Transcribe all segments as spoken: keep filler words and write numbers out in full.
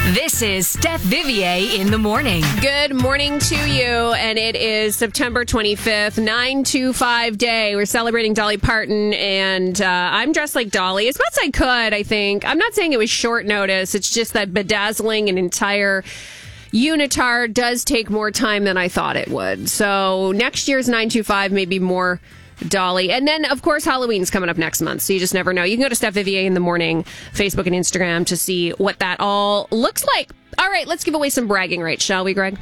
This is Steph Vivier in the morning. Good morning to you, and it is September twenty-fifth, nine two five day. We're celebrating Dolly Parton, and uh, I'm dressed like Dolly as best I could, I think. I'm not saying it was short notice. It's just that bedazzling an entire unitard does take more time than I thought it would. So next year's nine two five may be more Dolly. And then, of course, Halloween's coming up next month, so you just never know. You can go to Steph Vivier in the morning, Facebook and Instagram, to see what that all looks like. All right, let's give away some bragging rights, shall we, Greg?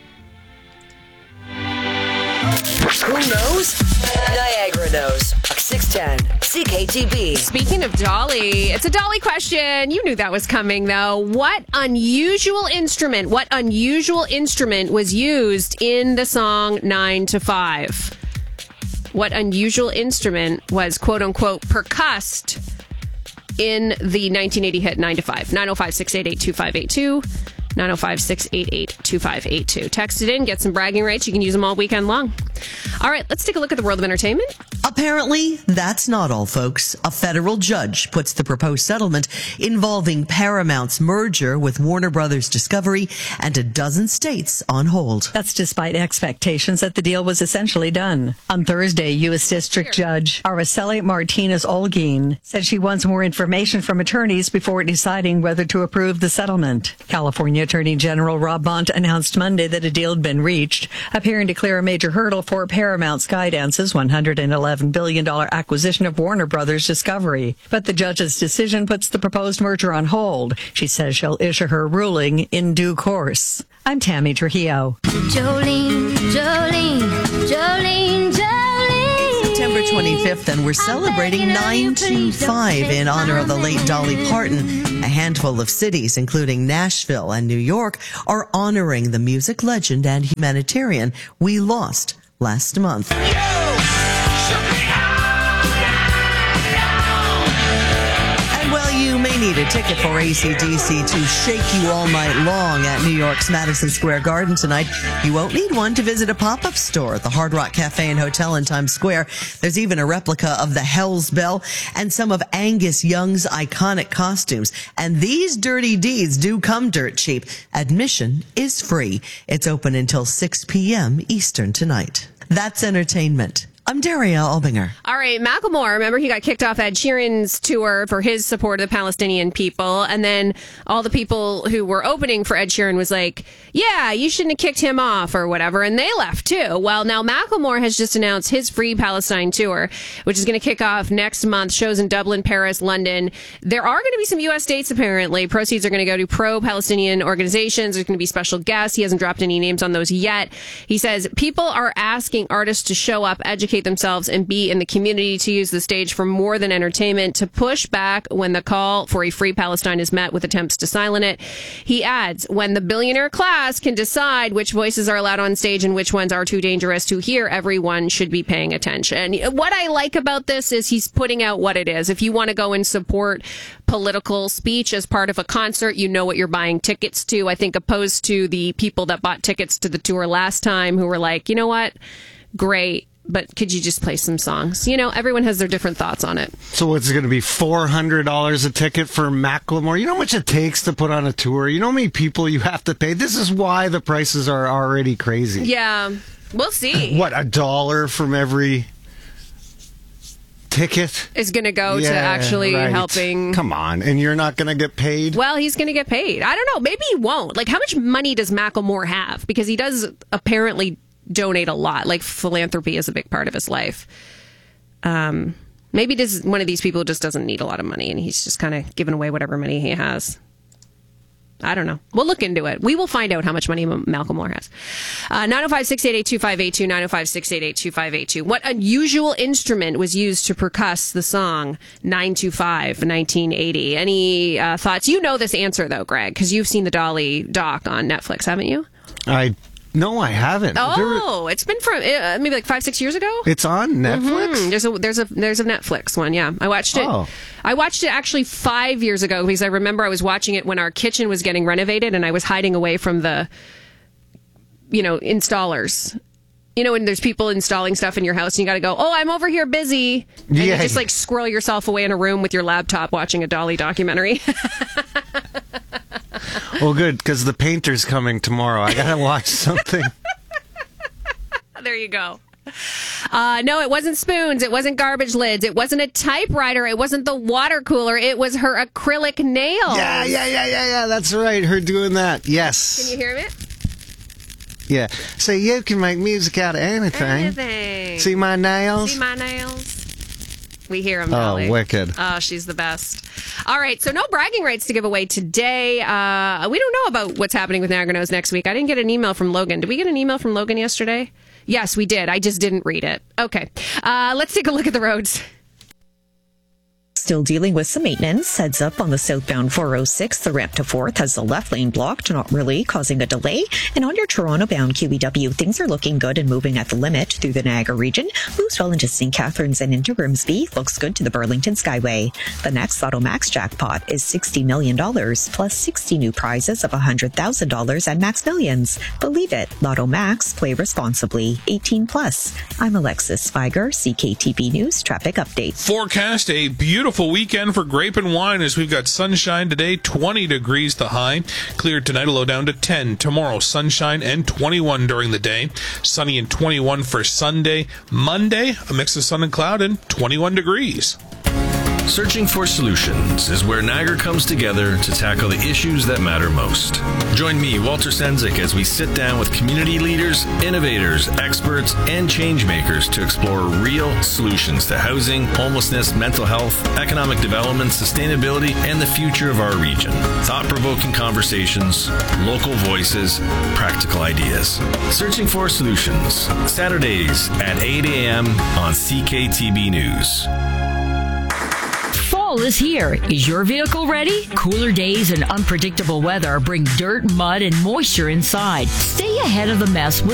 Who knows? Niagara knows. six ten C K T B. Speaking of Dolly, it's a Dolly question. You knew that was coming, though. What unusual instrument, what unusual instrument was used in the song nine to five? What unusual instrument was, quote-unquote, percussed in the nineteen eighty hit nine to five? nine oh five, six eight eight, two five eight two. nine oh five, six eight eight, two five eight two. Text it in, get some bragging rights. You can use them all weekend long. All right, let's take a look at the world of entertainment. Apparently, that's not all, folks. A federal judge puts the proposed settlement involving Paramount's merger with Warner Brothers Discovery and a dozen states on hold. That's despite expectations that the deal was essentially done. On Thursday, U S District Judge Araceli Martinez-Olguin said she wants more information from attorneys before deciding whether to approve the settlement. California Attorney General Rob Mont announced Monday that a deal had been reached, appearing to clear a major hurdle for Paramount Skydance's one hundred eleven billion dollars acquisition of Warner Brothers Discovery. But the judge's decision puts the proposed merger on hold. She says she'll issue her ruling in due course. I'm Tammy Trujillo. Jolene, Jolene, Jolene, Jolene. September twenty-fifth, and we're celebrating nine two five in honor of the late Dolly Parton. A handful of cities, including Nashville and New York, are honoring the music legend and humanitarian we lost last month. And while you may need a ticket for A C D C to shake you all night long at New York's Madison Square Garden tonight, you won't need one to visit a pop-up store at the Hard Rock Cafe and Hotel in Times Square. There's even a replica of the Hell's Bell and some of Angus Young's iconic costumes. And these dirty deeds do come dirt cheap. Admission is free. It's open until six p.m. Eastern tonight. That's entertainment. I'm Daria Albinger. All right, Macklemore, remember he got kicked off Ed Sheeran's tour for his support of the Palestinian people, and then all the people who were opening for Ed Sheeran was like, yeah, you shouldn't have kicked him off or whatever, and they left too. Well, now Macklemore has just announced his Free Palestine tour, which is going to kick off next month, shows in Dublin, Paris, London. There are going to be some U S dates, apparently. Proceeds are going to go to pro-Palestinian organizations. There's going to be special guests. He hasn't dropped any names on those yet. He says people are asking artists to show up, educate themselves, and be in the community, to use the stage for more than entertainment, to push back when the call for a free Palestine is met with attempts to silence it. He adds, when the billionaire class can decide which voices are allowed on stage and which ones are too dangerous to hear, everyone should be paying attention. What I like about this is he's putting out what it is. If you want to go and support political speech as part of a concert, you know what you're buying tickets to. I think opposed to the people that bought tickets to the tour last time who were like, you know what, great, but could you just play some songs? You know, everyone has their different thoughts on it. So what's it going to be, four hundred dollars a ticket for Macklemore? You know how much it takes to put on a tour? You know how many people you have to pay? This is why the prices are already crazy. Yeah, we'll see. What, a dollar from every ticket is going to go yeah, to actually right. helping. Come on, and you're not going to get paid? Well, he's going to get paid. I don't know. Maybe he won't. Like, how much money does Macklemore have? Because he does apparently donate a lot. Like, philanthropy is a big part of his life. Um, maybe this is one of these people who just doesn't need a lot of money, and he's just kind of giving away whatever money he has. I don't know. We'll look into it. We will find out how much money Macklemore has. Uh, nine oh five, six eight eight, two five eight two, nine oh five, six eight eight, two five eight two. What unusual instrument was used to percuss the song nine two five, nineteen eighty? Any uh, thoughts? You know this answer, though, Greg, because you've seen the Dolly doc on Netflix, haven't you? I No, I haven't. Oh, there, it's been from uh, maybe like five, six years ago. It's on Netflix. Mm-hmm. There's a there's a there's a Netflix one. Yeah, I watched it. Oh. I watched it actually five years ago because I remember I was watching it when our kitchen was getting renovated, and I was hiding away from the, you know, installers. You know, when there's people installing stuff in your house, and you got to go, oh, I'm over here busy, and yeah. you just like squirrel yourself away in a room with your laptop watching a Dolly documentary. Well, good, because the painter's coming tomorrow. I got to watch something. There you go. Uh, no, it wasn't spoons. It wasn't garbage lids. It wasn't a typewriter. It wasn't the water cooler. It was her acrylic nails. Yeah, yeah, yeah, yeah, yeah. That's right. Her doing that. Yes. Can you hear it? Yeah. So you can make music out of anything. Anything. See my nails? See my nails? We hear them, Oh, Molly. wicked. Oh, she's the best. All right, so no bragging rights to give away today. Uh, we don't know about what's happening with Niagara Knows next week. I didn't get an email from Logan. Did we get an email from Logan yesterday? Yes, we did. I just didn't read it. Okay. Uh, let's take a look at the roads. Still dealing with some maintenance. Heads up on the southbound four oh six. The ramp to fourth has the left lane blocked, not really causing a delay. And on your Toronto-bound Q E W, things are looking good and moving at the limit through the Niagara region. Moves well into Saint Catharines and into Grimsby. Looks good to the Burlington Skyway. The next Lotto Max jackpot is sixty million dollars, plus sixty new prizes of one hundred thousand dollars and Max Millions. Believe it, Lotto Max. Play responsibly. eighteen plus. I'm Alexis Spiger, C K T B News Traffic Update. Forecast a beautiful weekend for grape and wine as we've got sunshine today, twenty degrees the high. Clear tonight, a low down to ten. Tomorrow, sunshine and twenty-one during the day. Sunny and twenty-one for Sunday. Monday, a mix of sun and cloud and twenty-one degrees. Searching for Solutions is where Niagara comes together to tackle the issues that matter most. Join me, Walter Senzik, as we sit down with community leaders, innovators, experts, and change makers to explore real solutions to housing, homelessness, mental health, economic development, sustainability, and the future of our region. Thought-provoking conversations, local voices, practical ideas. Searching for Solutions, Saturdays at eight a.m. on C K T B News. Fall is here. Is your vehicle ready? Cooler days and unpredictable weather bring dirt, mud, and moisture inside. Stay ahead of the mess with